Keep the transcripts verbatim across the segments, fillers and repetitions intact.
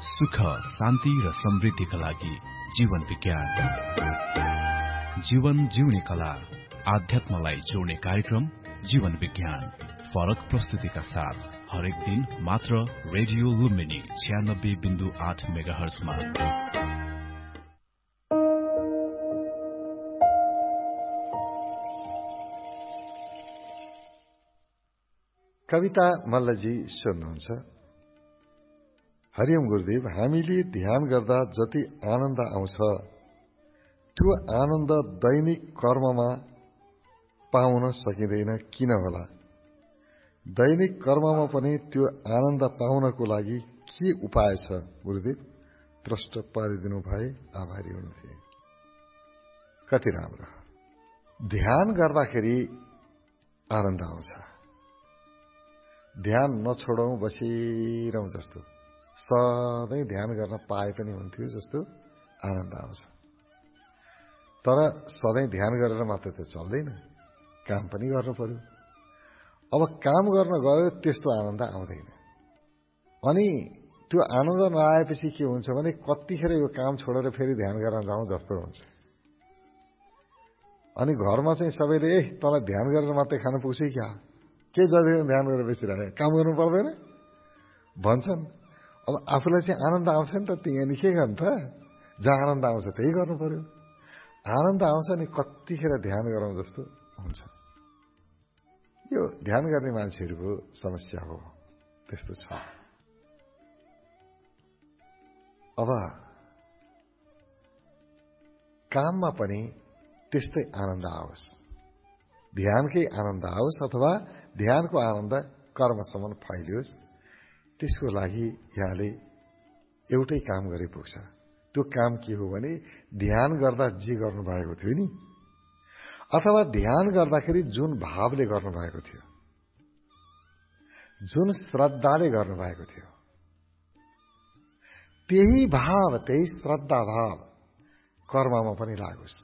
सुख, शान्ति र समृद्धिका लागि जीवन विज्ञान। जीवन जिउने कला, आध्यात्मलाई जोड्ने कार्यक्रम जीवन विज्ञान। फरक प्रस्तुतिका साथ हरेक दिन मात्र रेडियो लुम्बिनी छियानब्बे बिन्दु आठ मेगाहर्जमा। कविता मल्लजी सुन्नुहुन्छ। हरिओम गुरुदेव, हामीले ध्यान गर्दा जति आनन्द आउँछ त्यो आनन्द दैनिक कर्ममा पाउन सकिँदैन, किन होला? दैनिक कर्ममा पनि त्यो आनन्द पाउनको लागि के उपाय छ गुरुदेव? प्रश्न पारिदिनु भए आभारी हुन्थे। कति राम्रो। ध्यान गर्दाखेरि आनन्द आउँछ। ध्यान नछोडौं, बसिरहँ जस्तो, सधैँ ध्यान गर्न पाए पनि हुन्थ्यो जस्तो आनन्द आउँछ। तर सधैँ ध्यान गरेर मात्र त चल्दैन, काम पनि गर्नु पर्यो। अब काम गर्न गयो त्यस्तो आनन्द आउँदैन। अनि त्यो आनन्द नआएपछि के हुन्छ भने कतिखेर यो काम छोडेर फेरि ध्यान गर्न जाउँ जस्तो हुन्छ। अनि घरमा चाहिँ सबैले ए तँलाई ध्यान गरेर मात्रै खान पुग्छ क्या, के जति ध्यान गरेर बसिरहे, काम गर्नु पर्दैन भन्छन्। अब आफूलाई चाहिँ आनन्द आउँछ नि त, त्यहाँ के गर्नु त? जहाँ आनन्द आउँछ त्यही गर्नु पर्यो। आनन्द आउँछ नि कतिखेर ध्यान गरौँ जस्तो हुन्छ। यो ध्यान गर्ने मान्छेहरूको समस्या हो, त्यस्तो छ। अब काममा पनि त्यस्तै आनन्द आओस्, ध्यानकै आनन्द आओस् अथवा ध्यानको आनन्द कर्मसम्म फैलियोस्, त्यसको लागि यहाँले एउटै काम गरे पुग्छ। त्यो काम के हो भने ध्यान गर्दा जे गर्नुभएको थियो नि, अथवा ध्यान गर्दाखेरि जुन भावले गर्नुभएको थियो, जुन श्रद्धाले गर्नुभएको थियो, त्यही भाव, त्यही श्रद्धा भाव कर्ममा पनि लागोस्।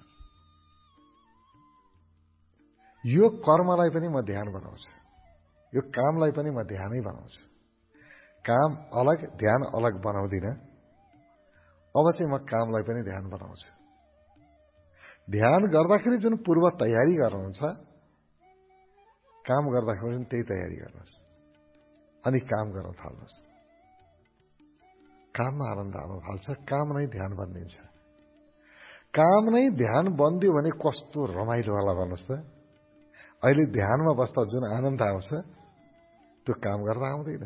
यो कर्मलाई पनि म ध्यान बनाउँछु, यो कामलाई पनि म ध्यानै बनाउँछु। काम अलग, ध्यान अलग बनाउँदिन। अब चाहिँ म कामलाई पनि ध्यान बनाउँछु। ध्यान गर्दाखेरि जुन पूर्व तयारी गर्नुहुन्छ, काम गर्दाखेरि पनि त्यही तयारी गर्नुहोस्। अनि काम गर्न थाल्नुहोस्। काममा आनन्द आउन थाल्छ, काम नै ध्यान बनिन्छ। काम नै ध्यान बन्दियो भने कस्तो रमाइलो होला भन्नुहोस् त। अहिले ध्यानमा बस्दा जुन आनन्द आउँछ त्यो काम गर्दा आउँदैन।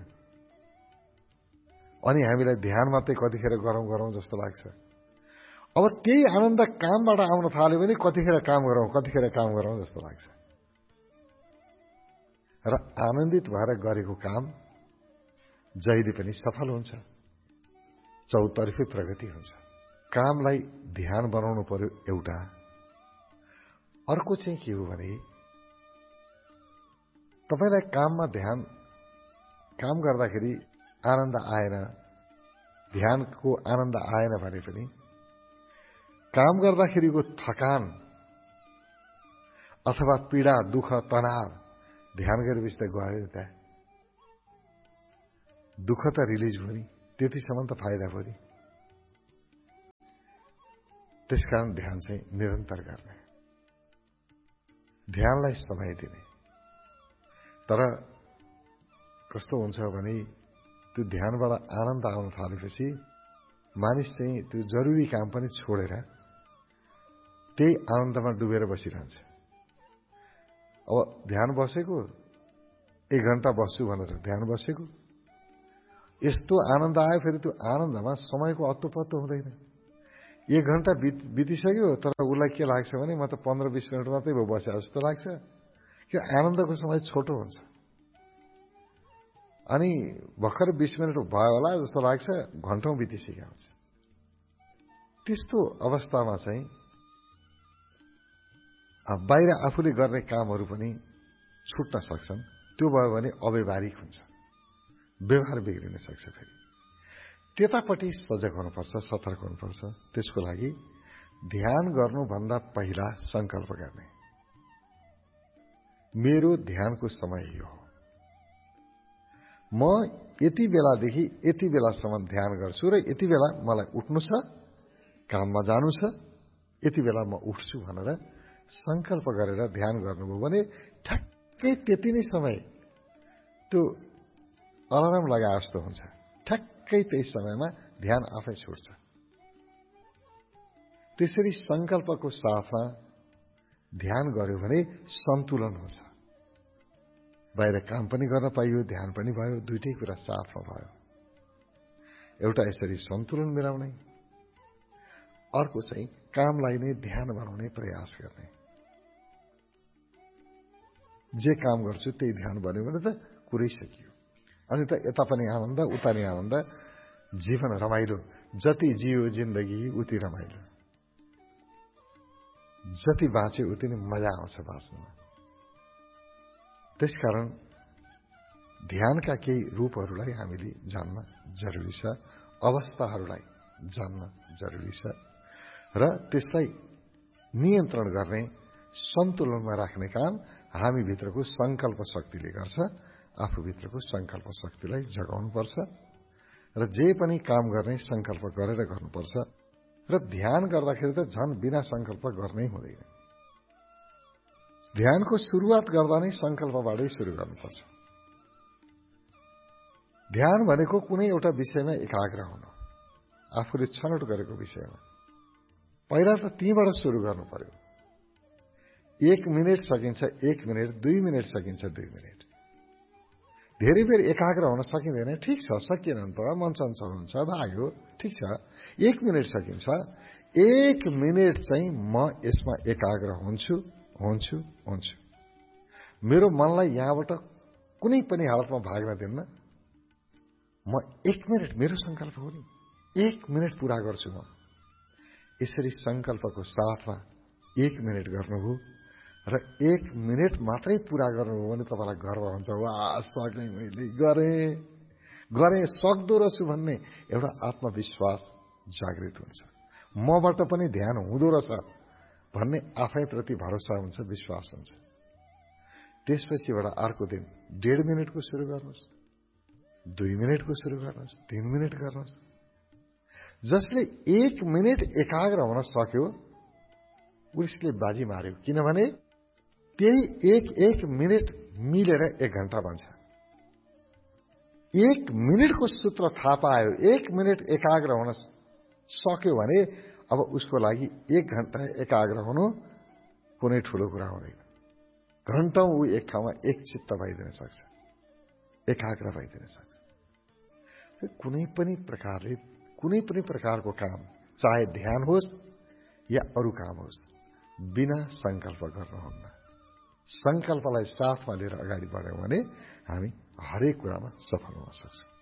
अनि हामीलाई ध्यान मात्रै कतिखेर गरौँ गरौँ जस्तो लाग्छ। अब त्यही आनन्द कामबाट आउन थाल्यो भने कतिखेर काम गरौँ कतिखेर काम गरौँ जस्तो लाग्छ। र आनन्दित भएर गरेको काम जहिले पनि सफल हुन्छ, चौतर्फी प्रगति हुन्छ। कामलाई ध्यान बनाउनु पर्यो एउटा। अर्को चाहिँ के हो भने तपाईलाई काममा ध्यान, काम गर्दाखेरि आनन्द आएन, ध्यानको आनन्द आएन भने पनि काम गर्दाखेरिको थकान अथवा पीडा, दुःख, तनाव ध्यान गरेपछि त गयो त। दुःख त रिलिज भयो नि, त्यतिसम्म त फाइदा भयो नि। त्यसकारण ध्यान चाहिँ निरन्तर गर्ने, ध्यानलाई समय दिने। तर कस्तो हुन्छ भने त्यो ध्यानबाट आनन्द आउन थालेपछि मानिस चाहिँ त्यो जरुरी काम पनि छोडेर त्यही आनन्दमा डुबेर बसिरहन्छ। अब ध्यान बसेको, एक घण्टा बस्छु भनेर ध्यान बसेको, यस्तो आनन्द आयो फेरि त्यो आनन्दमा समयको अत्तो पत्तो हुँदैन। एक घण्टा बित बितिसक्यो तर उसलाई के लाग्छ भने म त पन्ध्र बिस मिनट मात्रै भयो बसे जस्तो लाग्छ। कि आनन्दको समय छोटो हुन्छ। अनि भर्खर बिस मिनट भयो होला जस्तो लाग्छ, घन्टौं बितिसकेको हुन्छ। त्यस्तो अवस्थामा चाहिँ बाहिर आफूले गर्ने कामहरू पनि छुट्न सक्छन्। त्यो भयो भने अव्यवहारिक हुन्छ, व्यवहार बिग्रिन सक्छ। फेरि त्यतापट्टि सजग हुनुपर्छ, सतर्क हुनुपर्छ। त्यसको लागि ध्यान गर्नुभन्दा पहिला संकल्प गर्ने, मेरो ध्यानको समय यो हो, म यति बेलादेखि यति बेलासम्म ध्यान गर्छु र यति बेला मलाई उठ्नु छ, काममा जानु छ, यति बेला म उठ्छु भनेर संकल्प गरेर ध्यान गर्नुभयो भने ठ्याक्कै त्यति नै समय त्यो अलार्म लगाए जस्तो हुन्छ। ठ्याक्कै त्यही समयमा ध्यान आफै छुट्छ। त्यसरी संकल्पको साथमा ध्यान गर्यो भने सन्तुलन हुन्छ। बाहिर काम पनि गर्न पाइयो, ध्यान पनि भयो, दुईटै कुरा साथमा भयो। एउटा यसरी सन्तुलन मिलाउने, अर्को चाहिँ कामलाई नै ध्यान बनाउने प्रयास गर्ने। जे काम गर्छु त्यही ध्यान बन्यो भने त कुरै सकियो। अनि त यता पनि आनन्द, उता नि आनन्द, जीवन रमाइलो। जति जियो जिन्दगी उति रमाइलो, जति बाँच्यो उति नै मजा आउँछ बाँच्नुमा। त्यसकारण ध्यानका केही रूपहरूलाई हामीले जान्न जरुरी छ, अवस्थाहरूलाई जान्न जरुरी छ र त्यसलाई नियन्त्रण गर्ने, सन्तुलनमा राख्ने काम हामीभित्रको संकल्प शक्तिले गर्छ। आफूभित्रको संकल्प शक्तिलाई जगाउनुपर्छ र जे पनि काम गर्ने संकल्प गरेर गर्नुपर्छ। र ध्यान गर्दाखेरि त झन् बिना संकल्प गर्नै हुँदैन। ध्यानको सुरुवात गर्दा नै संकल्पबाटै सुरु गर्नुपर्छ। ध्यान भनेको कुनै एउटा विषयमा एकाग्र हुनु, आफूले छनौट गरेको विषयमा। पहिला त तीबाट सुरु गर्नु पर्यो। एक मिनट सकिन्छ एक मिनट, दुई मिनट सकिन्छ दुई मिनट। धेरै बेर एकाग्र हुन सकिँदैन, ठिक छ, सकिएन भने त मन चञ्चल हुन्छ, भाग्यो, ठिक छ। एक मिनट सकिन्छ। एक मिनट चाहिँ म यसमा एकाग्र हुन्छु हुन्छु हुन्छु मेरो मनलाई यहाँबाट कुनै पनि हालतमा भाग्न दिन्न। म एक मिनट, मेरो संकल्प हो नि, एक मिनट पूरा गर्छु म। यसरी संकल्पको साथमा एक मिनट गर्नुभयो र एक मिनट मात्रै पूरा गर्नुभयो भने तपाईँलाई गर्व हुन्छ। वाह, सके, मैले गरेँ गरेँ सक्दो रहेछु भन्ने एउटा आत्मविश्वास जागृत हुन्छ। मबाट पनि ध्यान हुँदो रहेछ भन्ने आफैप्रति भरोसा हुन्छ, विश्वास हुन्छ। त्यसपछिबाट अर्को दिन डेढ मिनटको सुरु गर्नुहोस्, दुई मिनटको सुरु गर्नुहोस्, तीन मिनट गर्नुहोस्। जसले एक मिनट एकाग्र हुन सक्यो उसले बाजी मार्यो। किनभने त्यही एक एक मिनट मिलेर एक घण्टा बन्छ। एक मिनटको सूत्र थाहा पायो, एक मिनट एकाग्र हुन सक्यो भने अब उसको लागि एक घण्टा एकाग्र हुनु कुनै ठुलो कुरा हुँदैन। घण्टौं ऊ एक ठाउँमा एक चित्त भइदिन सक्छ, एकाग्र भइदिन सक्छ। कुनै पनि प्रकारले कुनै पनि प्रकारको काम, चाहे ध्यान होस् या अरू काम होस्, बिना संकल्प गर्नुहुन्न। संकल्पलाई साथमा लिएर अगाडि बढ्यौं भने हामी हरेक कुरामा सफल हुन सक्छौं।